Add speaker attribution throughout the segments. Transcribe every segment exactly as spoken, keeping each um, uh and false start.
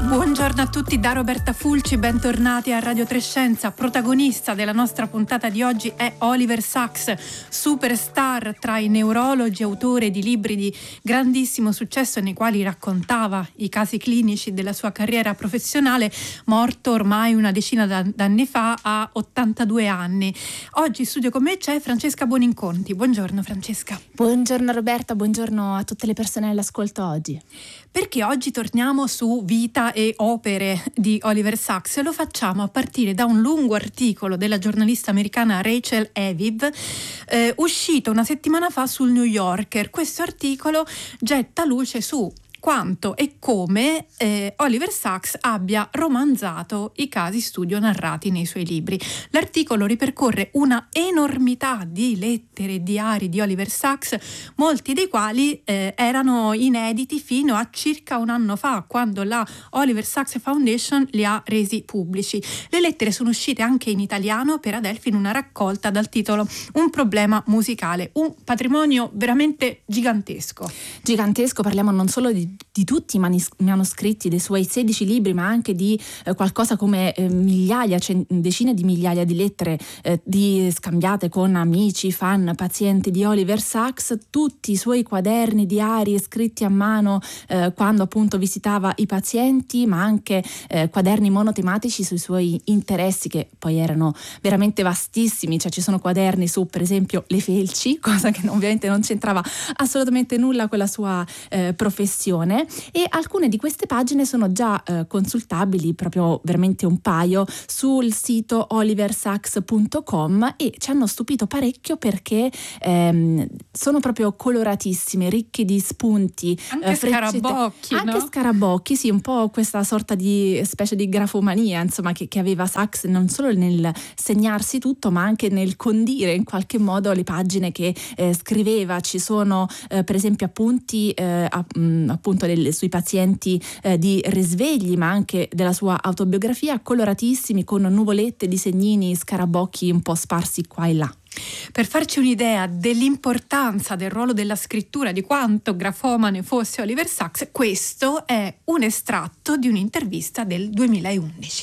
Speaker 1: Buongiorno a tutti da Roberta Fulci, bentornati a Radio Trescenza. Protagonista della nostra puntata di oggi è Oliver Sacks, superstar tra i neurologi, autore di libri di grandissimo successo nei quali raccontava i casi clinici della sua carriera professionale, morto ormai una decina d'anni fa a ottantadue anni. Oggi in studio con me c'è Francesca Buoninconti. Buongiorno Francesca.
Speaker 2: Buongiorno Roberta, buongiorno a tutte le persone all'ascolto oggi.
Speaker 1: Perché oggi torniamo su vita e opere di Oliver Sacks e lo facciamo a partire da un lungo articolo della giornalista americana Rachel Aviv, eh, uscito una settimana fa sul New Yorker. Questo articolo getta luce su quanto e come eh, Oliver Sacks abbia romanzato i casi studio narrati nei suoi libri. L'articolo ripercorre una enormità di lettere e diari di Oliver Sacks, molti dei quali eh, erano inediti fino a circa un anno fa, quando la Oliver Sacks Foundation li ha resi pubblici. Le lettere sono uscite anche in italiano per Adelphi in una raccolta dal titolo Un problema musicale, un patrimonio veramente gigantesco.
Speaker 2: Gigantesco, parliamo non solo di di tutti i manis- manoscritti dei suoi sedici libri, ma anche di eh, qualcosa come eh, migliaia, cent- decine di migliaia di lettere eh, di, scambiate con amici, fan, pazienti di Oliver Sacks, tutti i suoi quaderni, diari scritti a mano eh, quando appunto visitava i pazienti, ma anche eh, quaderni monotematici sui suoi interessi, che poi erano veramente vastissimi. Cioè ci sono quaderni su, per esempio, le felci, cosa che ovviamente non c'entrava assolutamente nulla con la sua eh, professione. E alcune di queste pagine sono già eh, consultabili, proprio veramente un paio, sul sito oliver sacks punto com, e ci hanno stupito parecchio perché ehm, sono proprio coloratissime, ricche di spunti,
Speaker 1: anche eh, scarabocchi,
Speaker 2: anche
Speaker 1: no?
Speaker 2: scarabocchi, sì, un po' questa sorta di specie di grafomania, insomma, che, che aveva Sacks non solo nel segnarsi tutto, ma anche nel condire in qualche modo le pagine che eh, scriveva. Ci sono eh, per esempio appunti eh, a, mh, appunto del, sui pazienti eh, di risvegli, ma anche della sua autobiografia, coloratissimi, con nuvolette, disegnini, scarabocchi un po' sparsi qua e là.
Speaker 1: Per farci un'idea dell'importanza del ruolo della scrittura, di quanto grafomane fosse Oliver Sacks, questo è un estratto di un'intervista del duemilaundici.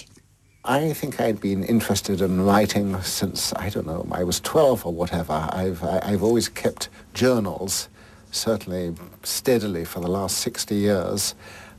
Speaker 3: I think I'd been interested in writing since, I don't know, I was twelve or whatever. I've, I've always kept journals, certainly steadily for the last sixty years.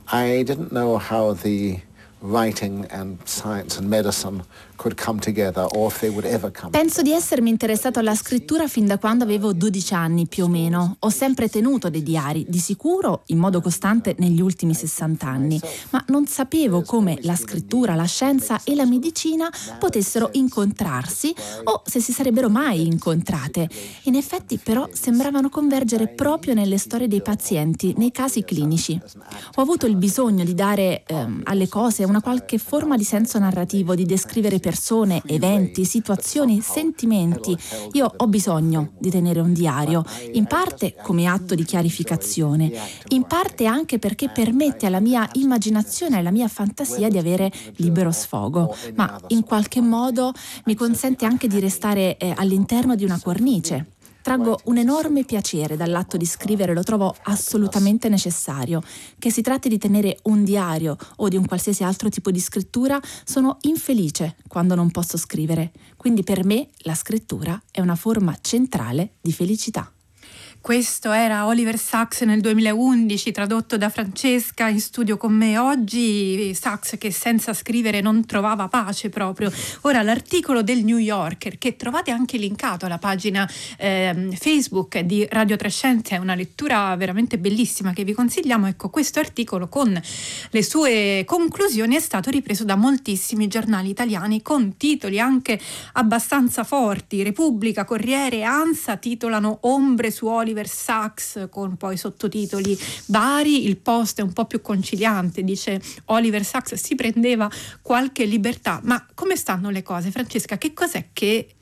Speaker 3: I didn't know how the writing and science and medicine could come together, or if they would ever come.
Speaker 2: Penso di essermi interessato alla scrittura fin da quando avevo dodici anni più o meno. Ho sempre tenuto dei diari, di sicuro in modo costante negli ultimi sessanta anni, ma non sapevo come la scrittura, la scienza e la medicina potessero incontrarsi, o se si sarebbero mai incontrate. In effetti però sembravano convergere proprio nelle storie dei pazienti, nei casi clinici. Ho avuto il bisogno di dare ehm, alle cose una qualche forma di senso narrativo, di descrivere persone, eventi, situazioni, sentimenti. Io ho bisogno di tenere un diario, in parte come atto di chiarificazione, in parte anche perché permette alla mia immaginazione e alla mia fantasia di avere libero sfogo, ma in qualche modo mi consente anche di restare eh, all'interno di una cornice. Traggo un enorme piacere dall'atto di scrivere, lo trovo assolutamente necessario. Che si tratti di tenere un diario o di un qualsiasi altro tipo di scrittura, sono infelice quando non posso scrivere. Quindi per me la scrittura è una forma centrale di felicità.
Speaker 1: Questo era Oliver Sacks nel duemilaundici, tradotto da Francesca, in studio con me oggi. Sacks che senza scrivere non trovava pace proprio. Ora l'articolo del New Yorker, che trovate anche linkato alla pagina eh, Facebook di Radio Trescenza, è una lettura veramente bellissima che vi consigliamo. Ecco, questo articolo con le sue conclusioni è stato ripreso da moltissimi giornali italiani con titoli anche abbastanza forti. Repubblica, Corriere e ANSA titolano Ombre su Oliver Sacks, con poi sottotitoli vari. Il Post è un po' più conciliante, dice Oliver Sacks si prendeva qualche libertà. Ma come stanno le cose, Francesca? Che cos'è che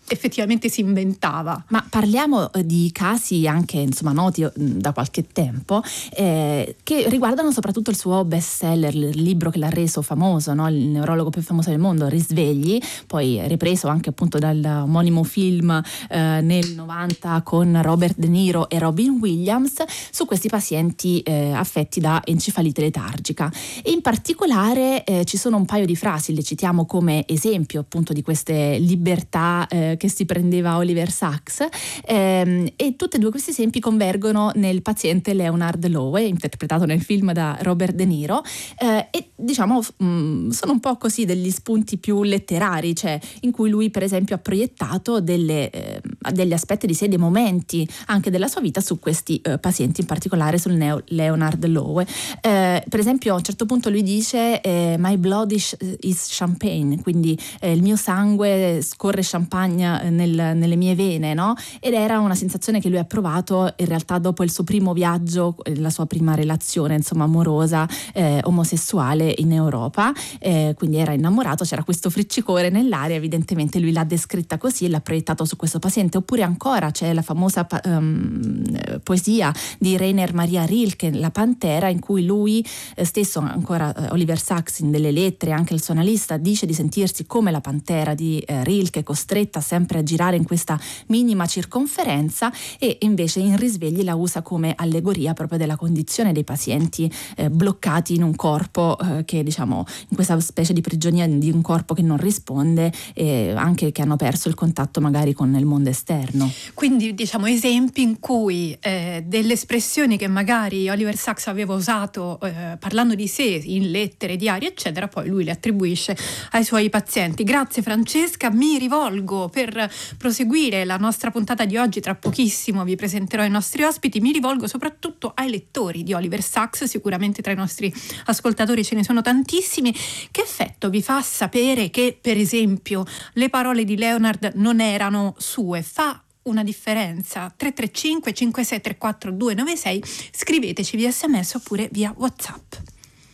Speaker 1: effettivamente si inventava.
Speaker 2: Ma parliamo di casi anche insomma noti da qualche tempo eh, che riguardano soprattutto il suo best seller, il libro che l'ha reso famoso, no? Il neurologo più famoso del mondo, Risvegli, poi ripreso anche appunto dal omonimo film eh, nel novanta con Robert De Niro e Robin Williams, su questi pazienti eh, affetti da encefalite letargica. E in particolare eh, ci sono un paio di frasi, le citiamo come esempio appunto di queste libertà eh, che si prendeva Oliver Sacks, ehm, e tutti e due questi esempi convergono nel paziente Leonard Lowe, interpretato nel film da Robert De Niro, eh, e diciamo mh, sono un po' così degli spunti più letterari, cioè in cui lui per esempio ha proiettato delle, eh, degli aspetti di sé, dei momenti anche della sua vita su questi eh, pazienti, in particolare sul neo Leonard Lowe. Eh, per esempio a un certo punto lui dice eh, my blood is, is champagne, quindi eh, il mio sangue scorre champagne nel, nelle mie vene, no? Ed era una sensazione che lui ha provato in realtà dopo il suo primo viaggio, la sua prima relazione insomma amorosa eh, omosessuale in Europa, eh, quindi era innamorato, c'era questo friccicore nell'aria, evidentemente lui l'ha descritta così e l'ha proiettato su questo paziente. Oppure ancora c'è la famosa um, poesia di Rainer Maria Rilke, La Pantera, in cui lui eh, stesso, ancora eh, Oliver Sacks in delle lettere, anche il suo analista, dice di sentirsi come la pantera di eh, Rilke, costretta sempre a girare in questa minima circonferenza, e invece in Risvegli la usa come allegoria proprio della condizione dei pazienti eh, bloccati in un corpo eh, che diciamo in questa specie di prigionia di un corpo che non risponde, e anche che hanno perso il contatto magari con il mondo esterno.
Speaker 1: Quindi diciamo esempi in cui eh, delle espressioni che magari Oliver Sacks aveva usato eh, parlando di sé in lettere, diari eccetera, poi lui le attribuisce ai suoi pazienti. Grazie Francesca, mi rivolgo per proseguire la nostra puntata di oggi, tra pochissimo vi presenterò i nostri ospiti, mi rivolgo soprattutto ai lettori di Oliver Sacks, sicuramente tra i nostri ascoltatori ce ne sono tantissimi. Che effetto vi fa sapere che per esempio le parole di Leonard non erano sue? Fa una differenza? Tre tre cinque cinque sei tre quattro due nove sei, scriveteci via sms oppure via WhatsApp.